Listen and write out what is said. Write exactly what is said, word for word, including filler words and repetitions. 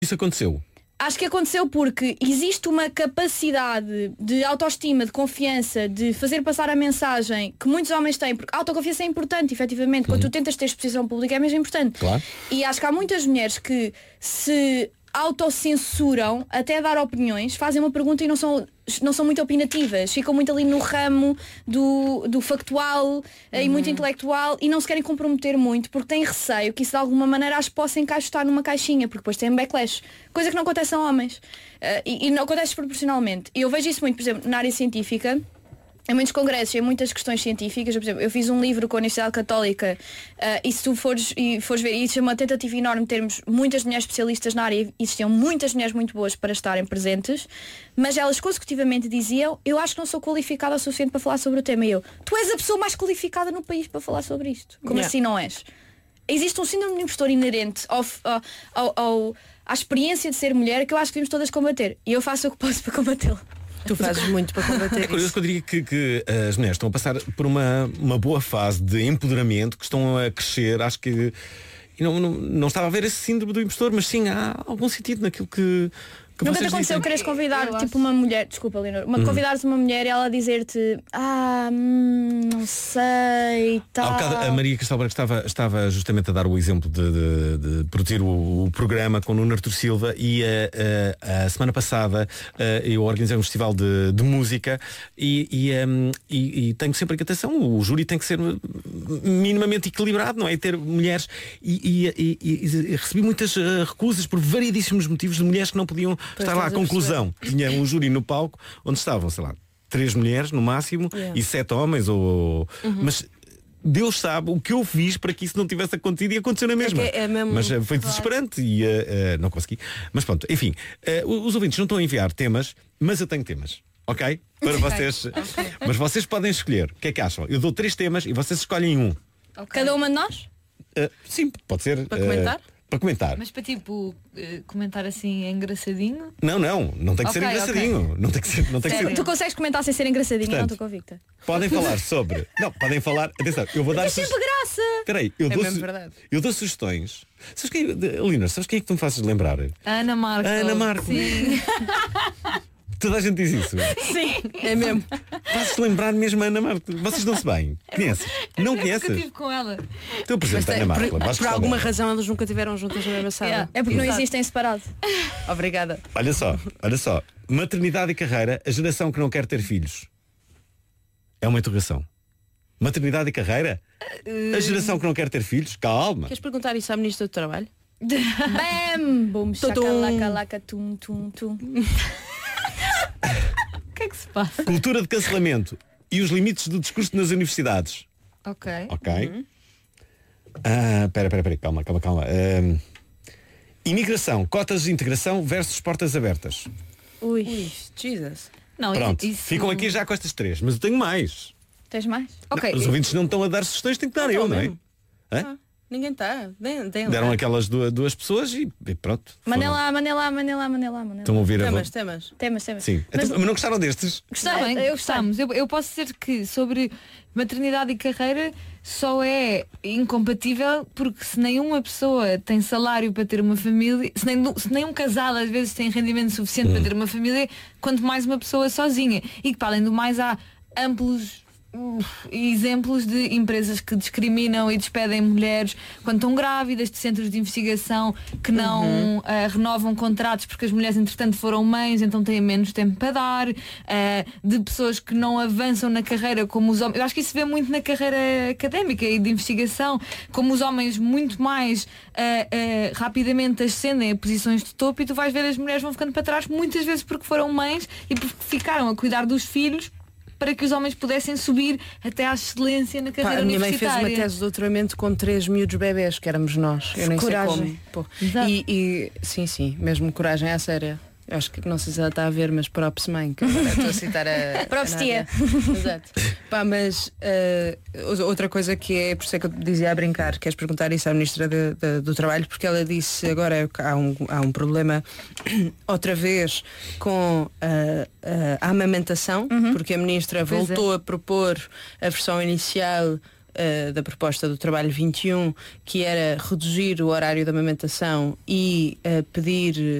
isso aconteceu? Acho que aconteceu porque existe uma capacidade de autoestima, de confiança, de fazer passar a mensagem que muitos homens têm, porque a autoconfiança é importante, efetivamente, quando uhum. tu tentas ter exposição pública é mesmo importante. Claro. E acho que há muitas mulheres que se autocensuram até dar opiniões, fazem uma pergunta e não são, não são muito opinativas, ficam muito ali no ramo do, do factual uhum. e muito intelectual e não se querem comprometer muito porque têm receio que isso de alguma maneira as possa encaixotar numa caixinha, porque depois tem um backlash, coisa que não acontece a homens uh, e, e não acontece desproporcionalmente. E eu vejo isso muito, por exemplo, na área científica. Em muitos congressos, em muitas questões científicas, por exemplo, eu fiz um livro com a Universidade Católica uh, e se tu fores, e fores ver, isso é uma tentativa enorme de termos muitas mulheres especialistas na área, existiam muitas mulheres muito boas para estarem presentes, mas elas consecutivamente diziam, eu acho que não sou qualificada o suficiente para falar sobre o tema. E eu, tu és a pessoa mais qualificada no país para falar sobre isto. Como yeah. assim não és? Existe um síndrome de impostor inerente ao, ao, ao, ao, à experiência de ser mulher que eu acho que devemos todas combater. E eu faço o que posso para combatê-lo. Tu fazes muito para combater. É curioso que eu diria que, que as mulheres estão a passar por uma, uma boa fase de empoderamento, que estão a crescer. Acho que e não, não, não estava a ver esse síndrome do impostor, mas sim há algum sentido naquilo que, que nunca te vocês aconteceu dizem. queres convidar eu tipo acho... uma mulher, desculpa Leonor, uma, uhum. convidares uma mulher e ela dizer-te ah, hum, não sei tal. Há bocado a Maria Cristal Branco estava, estava justamente a dar o exemplo de, de, de produzir o, o programa com o Nuno Artur Silva e a, a, a semana passada a, eu organizei um festival de, de música e, e, um, e, e tenho sempre a atenção, o júri tem que ser minimamente equilibrado, não é? Ter mulheres e, e, e, e recebi muitas uh, recusas por variedíssimos motivos de mulheres que não podiam pois estar lá. A conclusão, tinha um júri no palco onde estavam, sei lá, três mulheres no máximo yeah. e sete homens ou uhum. mas Deus sabe o que eu fiz para que isso não tivesse acontecido e aconteceu na mesma. É é mesmo... Mas uh, foi desesperante e uh, uh, não consegui. Mas pronto, enfim, uh, os ouvintes não estão a enviar temas, mas eu tenho temas, ok? Para vocês. Okay. Mas vocês podem escolher. O que é que acham? Eu dou três temas e vocês escolhem um. Okay. Cada uma de nós? Uh, sim, pode ser. Para comentar? Uh, para comentar. Mas para tipo comentar assim engraçadinho? Não, não, não tem que okay, ser engraçadinho. Okay. Não tem que ser, não tem que ser. Tu consegues comentar sem ser engraçadinho, Portanto, não estou convicta. Podem falar sobre. Não, podem falar. Atenção, eu vou dar. É sempre su... graça. Espera aí, eu é dou mesmo su... verdade. eu dou sugestões. Sabes quem, Lina, sabes quem é que tu me fazes lembrar? A Ana Marco. A Ana Marco. Sim. Toda a gente diz isso. Sim, é mesmo. Fazes lembrar mesmo a Ana Marco. Vocês dão-se bem. Conheces? Não conheces? Eu estive com ela. Estou presente a Ana Marco. Por, por alguma dela. razão elas nunca tiveram juntas na mesma sala. Yeah. É porque Exato. não existem separado. Obrigada. Olha só, olha só. Maternidade e carreira, a geração que não quer ter filhos. É uma interrogação. Maternidade e carreira? A geração que não quer ter filhos? Calma. Queres perguntar isso à Ministra do Trabalho? Bam! Bum, chacalaca, laca, tum, tum, tum. O que é que se passa? Cultura de cancelamento e os limites do discurso nas universidades. Ok. Ok. Uhum. Ah, pera, pera, pera, calma, calma, calma. Uh, imigração, cotas de integração versus portas abertas. Ui, Ui Jesus. Não, Pronto, isso... ficam aqui já com estas três, mas eu tenho mais. Tens mais? Não, ok. Os ouvintes não estão a dar sugestões, tem que dar não eu, não é? Ah, ninguém está. Deram lá. aquelas duas, duas pessoas e, e pronto. Mandem lá, mandem lá, mandem lá, mandem lá, mandem lá. Estão a ouvir temas, a temas. Temas, temas. Sim. Mas, então, mas não gostaram destes? Está bem, eu gostamos. Eu, eu posso dizer que sobre maternidade e carreira só é incompatível porque se nenhuma pessoa tem salário para ter uma família, se nem, se nem um casal às vezes tem rendimento suficiente hum. para ter uma família, quanto mais uma pessoa sozinha. E que para além do mais há amplos Uh, exemplos de empresas que discriminam e despedem mulheres quando estão grávidas, de centros de investigação que não uhum. uh, renovam contratos porque as mulheres entretanto foram mães, então têm menos tempo para dar, uh, de pessoas que não avançam na carreira como os homens. Eu acho que isso se vê muito na carreira académica e de investigação, como os homens muito mais uh, uh, rapidamente ascendem a posições de topo e tu vais ver as mulheres vão ficando para trás muitas vezes porque foram mães e porque ficaram a cuidar dos filhos para que os homens pudessem subir até à excelência na carreira Pá, a minha mãe universitária. fez uma tese de doutoramento com três miúdos bebés, que éramos nós. Eu nem coragem. sei como. Pô. E, e sim, sim, mesmo coragem à séria. Eu acho que não sei se ela está a ver, mas props mãe, que agora estou a citar a. Props tia. Exato. Pá, mas uh, outra coisa que é, por isso é que eu dizia a brincar, queres perguntar isso à Ministra de, de, do Trabalho, porque ela disse agora há um, há um problema outra vez com uh, uh, a amamentação, uhum. porque a Ministra pois voltou é. a propor a versão inicial uh, da proposta do trabalho vinte e um, que era reduzir o horário da amamentação e uh, pedir